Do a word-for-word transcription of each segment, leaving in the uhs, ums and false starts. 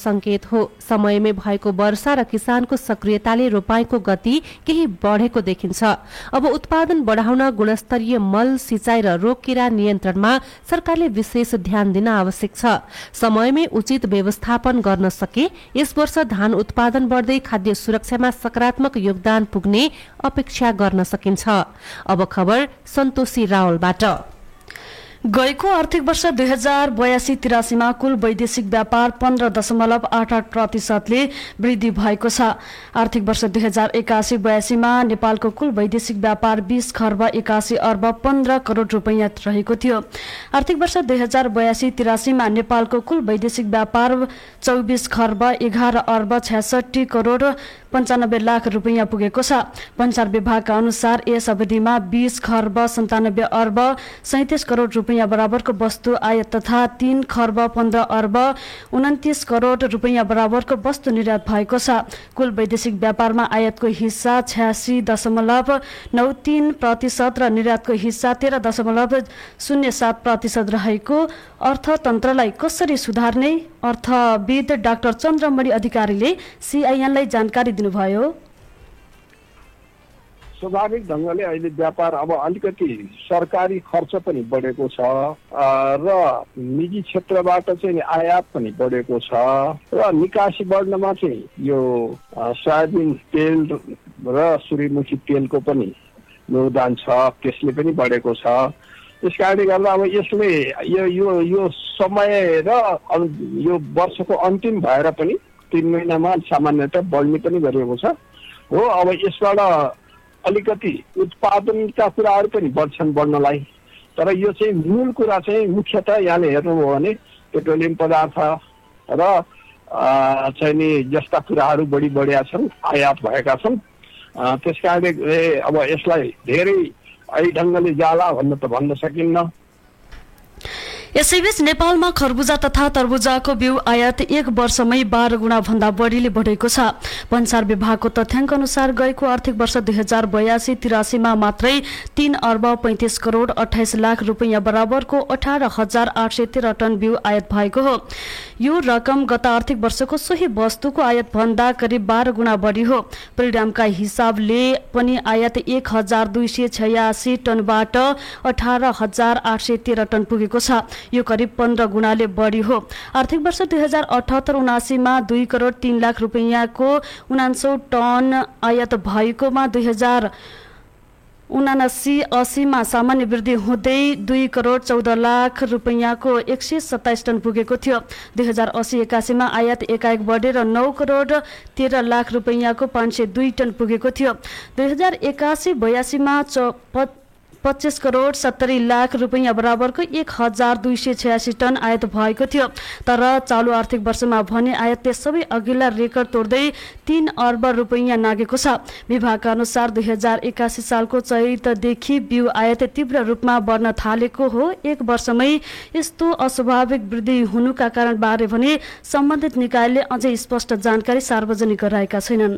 संकेत हो। समयमै भएको वर्षा र किसानको सक्रियताले रोपाईँको गति केही बढेको देखिन्छ। अब उत्पादन बढाउन गुणस्तरीय मल सिँचाइ र रोग किरा नियन्त्रणमा सरकारले विशेष ध्यान दिन आवश्यक छ। समयमै उचित व्यवस्थापन गर्न सके यस वर्ष धान उत्पादन बढ्दै खाद्य सुरक्षामा सकारात्मक योगदान पुग्ने अपेक्षा गर्न सकिन्छ। अब खबर सन्तोषी रावलबाट। गएको आर्थिक वर्ष दुई हजार बयासी तिरासीमा कुल वैदेशिक व्यापार पन्ध्र दशमलव आठ आठ प्रतिशतले वृद्धि भएको छ। आर्थिक वर्ष दुई हजार एकासी बयासीमा नेपालको कुल वैदेशिक व्यापार बीस खर्ब एकासी अर्ब पन्ध्र करोड रुपियाँ रहेको थियो। आर्थिक वर्ष दुई हजार बयासी तिरासीमा नेपालको कुल वैदेशिक व्यापार चौबिस खर्ब एघार अर्ब छ्यासठी करोड पन्चानब्बे लाख रुपियाँ पुगेको छ। भन्सार विभागका अनुसार यस अवधिमा बीस खर्ब सन्तानब्बे अर्ब सैतिस करोड रुपियाँ बराबरको वस्तु आयात तथा तीन खर्ब पन्ध्र अर्ब उन्तिस करोड रुपियाँ बराबरको वस्तु निर्यात भएको छ। कुल वैदेशिक व्यापारमा आयातको हिस्सा छ्यासी दशमलव नौ तीन प्रतिशत र निर्यातको हिस्सा तेह्र दशमलव शून्य सात प्रतिशत रहेको अर्थतन्त्रलाई कसरी सुधार्ने अर्थविद डाक्टर चन्द्रमणि अधिकारीले सिआइएनलाई जानकारी दिनुभयो। स्वाभाविक ढङ्गले अहिले व्यापार अब अलिकति सरकारी खर्च पनि बढेको छ र निजी क्षेत्रबाट चाहिँ आयात पनि बढेको छ र निकासी बढ्नमा चाहिँ यो सोयाबिन तेल र सूर्यमुखी तेलको पनि योगदान छ, त्यसले पनि बढेको छ। त्यस कारणले गर्दा अब यसले यो यो यो समय र यो वर्षको अन्तिम भएर पनि तीन महिनामा सामान्यतः बढ्ने पनि गरिएको छ हो। अब यसबाट अलिकति उत्पादनका कुराहरू पनि बढ्छन् बढ्नलाई, तर यो चाहिँ मूल कुरा चाहिँ मुख्यतः यहाँले हेर्नुभयो भने पेट्रोलियम पदार्थ र चाहिँ नि जस्ता कुराहरू बढी बढिया छन्, आयात भएका छन्। त्यस कारणले अब यसलाई धेरै अहिले ढङ्गले जाला भन्न त भन्न सकिन्न। यसैबीच नेपालमा खरबुजा तथा तरबुजाको बिउ आयात एक वर्षमै बाह्र गुणा भन्दा बढीले बढेको छ। भन्सार विभागको तथ्याङ्क अनुसार गएको आर्थिक वर्ष दुई हजार बयासी तिरासीमा मात्रै तीन अर्ब पैंतिस करोड अठाइस लाख रुपियाँ बराबरको अठार हजार आठ सय तेह्र टन बिउ आयात भएको हो। यो रकम गत आर्थिक वर्षको सोही वस्तुको आयात भन्दा करिब बाह्र गुणा बढी हो। परिणामका हिसाबले पनि आयात एक हजार दुई सय छयासी टनबाट अठार हजार आठ सय तेह्र टन पुगेको छ। यो करिब पन्ध्र गुणाले बढी हो। आर्थिक वर्ष दुई हजार अठहत्तर उनासीमा दुई करोड तीन लाख रुपियाँको उनासौ टन आयात भएकोमा दुई हजार उनासी अस्सीमा सामान्य वृद्धि हुँदै दुई करोड चौध लाख रुपियाँको एक सय सत्ताइस टन पुगेको थियो। दुई हजार अस्सी एकासीमा आयात एकाएक बढेर नौ करोड तेह्र लाख रुपियाँको पाँच सय दुई टन पुगेको थियो। दुई हजार एकासी बयासीमा चौ पच्चीस करोड सत्तरी लाख रुपियाँ बराबरको एक हजार दुई सय छयासी टन आयात भएको थियो। तर चालु आर्थिक वर्षमा भने आयातले सबै अघिल्ला रेकर्ड तोड्दै तीन अर्ब रुपियाँ नागेको छ। विभागका अनुसार दुई हजार एकासी सालको चैतदेखि बिउ आयात तीव्र रूपमा बढ्न थालेको हो। एक वर्षमै यस्तो अस्वाभाविक वृद्धि हुनुका कारण बारे भने सम्बन्धित निकायले अझै स्पष्ट जानकारी सार्वजनिक गराएका छैनन्।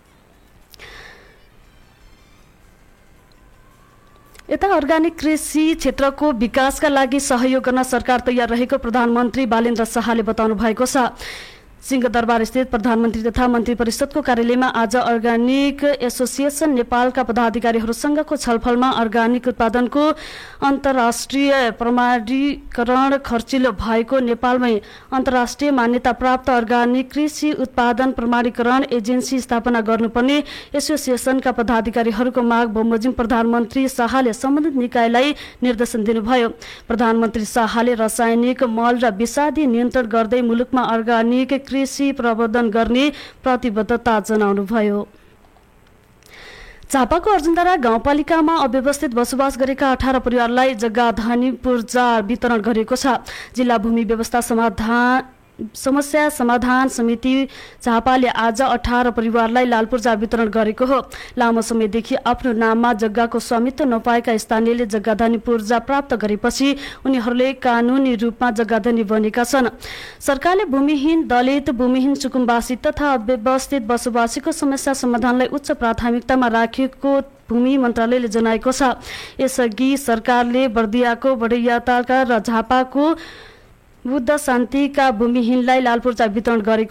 यता अर्गानिक कृषि क्षेत्रको विकासका लागि सहयोग गर्न सरकार तयार रहेको प्रधानमन्त्री बालेन्द्र शाहले बताउनु भएको छ। सिंहदरबार स्थित प्रधानमन्त्री तथा मन्त्री परिषदको कार्यालयमा आज अर्गानिक एसोसिएसन नेपालका पदाधिकारीहरूसँगको छलफलमा अर्गानिक उत्पादनको अन्तर्राष्ट्रिय प्रमाणीकरण खर्चिलो भएको नेपालमै अन्तर्राष्ट्रिय मान्यता प्राप्त अर्गानिक कृषि उत्पादन प्रमाणीकरण एजेन्सी स्थापना गर्नुपर्ने एसोसिएसनका पदाधिकारीहरूको माग बमोजिम प्रधानमन्त्री शाहले सम्बन्धित निकायलाई निर्देशन दिनुभयो। प्रधानमन्त्री शाहले रासायनिक मल र विषादी नियन्त्रण गर्दै मुलुकमा अर्गानिक कृषि प्रवर्धन गर्ने प्रतिबद्धता जनाउनुभयो। झापाको अर्जुनधारा गाउँपालिकामा अव्यवस्थित बसोबास गरेका अठार परिवारलाई जग्गा धनी पूर्जा वितरण गरिएको छ। जिल्ला भूमि व्यवस्था समाधान समस्या समाधान समिति झापाले आज अठार परिवारलाई लाल पूर्जा वितरण गरेको हो। लामो समयदेखि आफ्नो नाममा जग्गाको स्वामित्व नपाएका स्थानीयले जग्गाधनी पूर्जा प्राप्त गरेपछि उनीहरूले कानुनी रूपमा जग्गाधनी बनेका छन्। सरकारले भूमिहीन दलित भूमिहीन सुकुम्बासी तथा अव्यवस्थित बसोबासीको समस्या समाधानलाई उच्च प्राथमिकतामा राखेको भूमि मन्त्रालयले जनाएको छ। यसअघि सरकारले बर्दियाको बडैयाताका र झापाको बुद्ध शान्तिका भूमिहीनलाई लाल पूर्जा वितरण गरेको